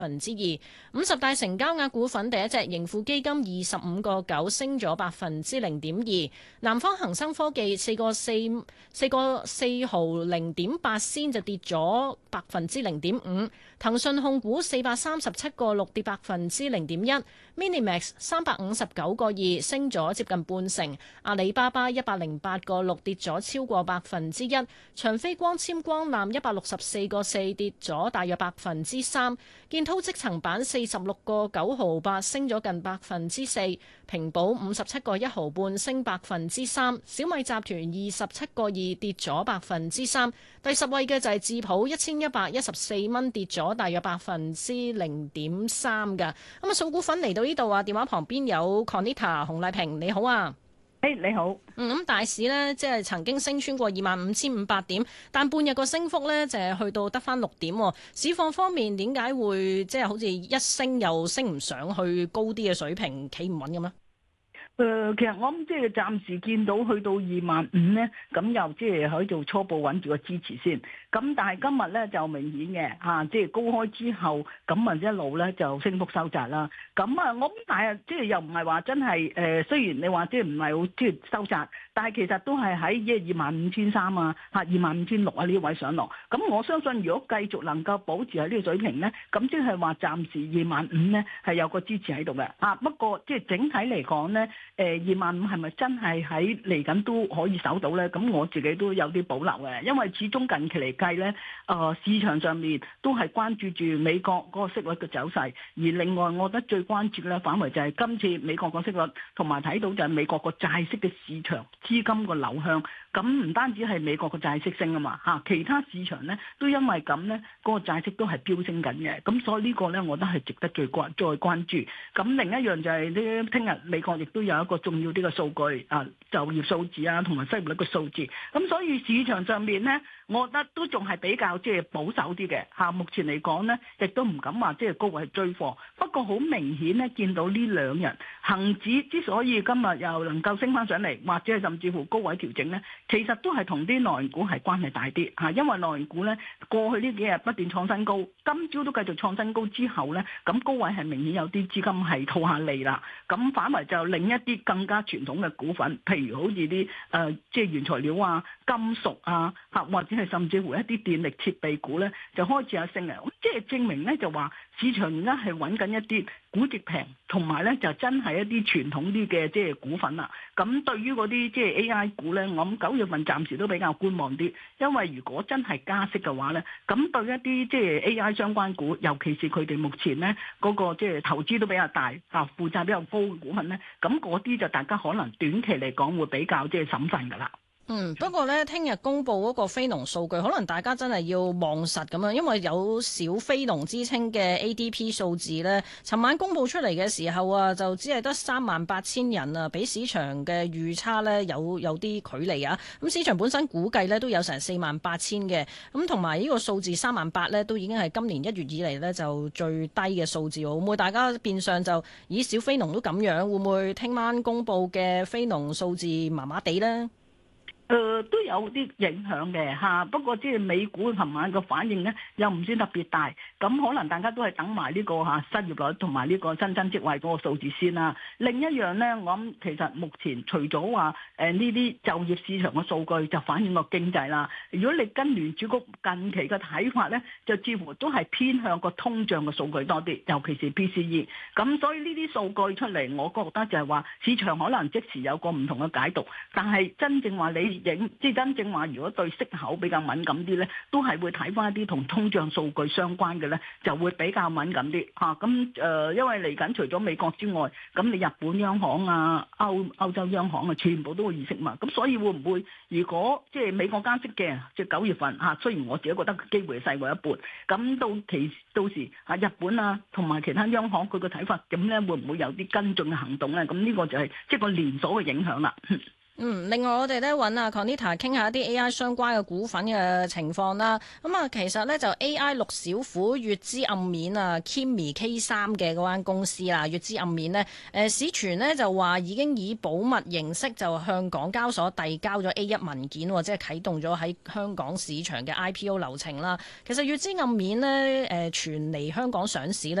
2%。50大成交額股份，第一隻盈富基金25.9升咗0.2%。南方恒生科技4個4毫0.8仙就跌咗0.5%。騰訊控股437.6跌0.1%。Minimax 359.2升咗接近半成。阿里巴巴108.6跌咗超過1%。長飛光纖光纜164.4跌咗大約3%。建滔積層板46.9毫8升咗近4%。平保57.1毫半升3%。小米集團27.2跌咗3%。第10位嘅就係智普1114蚊跌咗大約0.3%㗎。咁啊，數股份嚟到呢度啊，電話旁邊有 Conita 洪麗萍，你好啊。 你好。 咁大市呢，即係曾經升穿過25,500點，但半日個升幅呢，就係去到得返6點。市況方面點解會即係好似一升又升唔上去高啲嘅水平，企唔穩咁呢？ 其實我諗即係暫時見到去到25,000咧，咁又即係喺度初步穩住個支持先。咁但係今日咧就明顯嘅嚇，即係高開之後，咁啊一路咧就升幅收窄啦。咁啊，我諗但係即係又唔係話真係雖然你話即係唔係好即係收窄，但係其實都係喺25,300啊嚇25,600啊呢位上落。咁我相信如果繼續能夠保持喺呢個水平咧，咁即係話暫時25,000咧係有個支持喺度嘅嚇。不過即係整體嚟講咧。25,000係咪真係喺嚟緊都可以守到呢？咁我自己都有啲保留嘅，因為始終近期嚟計呢，市場上面都係關注住美國嗰個息率嘅走勢，而另外我覺得最關注嘅範圍就係今次美國個息率，同埋睇到就係美國個債息嘅市場資金個流向。咁唔單止係美國個債息升啊嘛嚇，其他市場呢都因為咁呢，嗰個債息都係飆升緊嘅。咁所以呢個呢，我覺得係值得再關注。咁另一樣就係呢，聽日美國亦都有一個重要啲嘅數據啊，就業數字啊，同埋失業率嘅數字。咁所以市場上面呢，我覺得都仲係比較即係保守啲嘅嚇。目前嚟講呢，亦都唔敢話即係高位追貨。不過好明顯呢，見到呢2日恆指之所以今日又能夠升翻上嚟，或者係甚至乎高位調整呢，其實都係同啲內銀股係關係大啲嚇。因為內銀股呢，過去呢幾日不斷創新高，今朝都繼續創新高之後呢，咁高位係明顯有啲資金係套下利啦。咁反為就另一啲更加傳統嘅股份，譬如好似啲即係原材料啊、金屬啊嚇，或者係甚至乎一啲電力設備股呢，就開始有升嘅。即係證明呢，就話市場而家係揾緊一啲估值平，同埋呢就真係一啲傳統啲嘅即係股份啦。咁對於嗰啲即係 AI 股呢，我諗9月份暫時都比較觀望啲，因為如果真係加息嘅話呢，咁對一啲即係 AI 相關股，尤其是佢哋目前呢嗰個即係投資都比較大啊，負債比較高嘅股份呢，咁嗰啲就大家可能短期嚟講會比較即係審慎㗎啦。 不過呢，聽日公布嗰個非農數據，可能大家真係要望實咁樣，因為有小非農之稱嘅 ADP 數字呢，尋晚公布出嚟嘅時候啊，就只係得38,000人啊，比市場嘅預測呢有啲距離啊。咁市場本身估計呢都有成48,000嘅，咁同埋呢個數字38,000呢，都已經係今年1月以嚟呢就最低嘅數字。會唔會大家變相就以小非農都咁樣？會唔會聽晚公布嘅非農數字麻麻地呢？ 都有啲影響嘅嚇，不過即係美股琴晚個反應咧又唔算特別大，咁可能大家都係等埋呢個失業率同埋呢個新增職位嗰個數字先啦。另一樣咧，我諗其實目前除咗話呢啲就業市場嘅數據就反映個經濟啦。如果你跟聯儲局近期嘅睇法咧，就似乎都係偏向個通脹嘅數據多啲，尤其是 PCE。咁所以呢啲數據出嚟，我覺得就係話市場可能即時有個唔同嘅解讀，但係真正話你即係真正話，如果對息口比較敏感啲咧，都係會睇翻一啲同通脹數據相關嘅咧，就會比較敏感啲嚇。因為嚟緊除咗美國之外，咁你日本央行啊、歐洲央行啊，全部都會議息嘛。咁所以會唔會如果即係美國加息嘅，即係9月份嚇，雖然我自己覺得機會細過一半，咁到時日本啊同埋其他央行佢個睇法，咁咧會唔會有啲跟進嘅行動咧？咁呢個就係即係個連鎖嘅影響啦。 另外我哋咧揾阿 Conita 傾下一啲 AI 相關嘅股份嘅情況啦。咁啊，其實咧就 AI 六小虎月之暗面啊 Kimi K3 嘅嗰間公司啦，月之暗面呢，市傳呢就話已經以保密形式就向港交所遞交咗 A1 文件，即係啟動咗喺香港市場嘅 IPO 流程啦。其實月之暗面呢，傳嚟香港上市呢。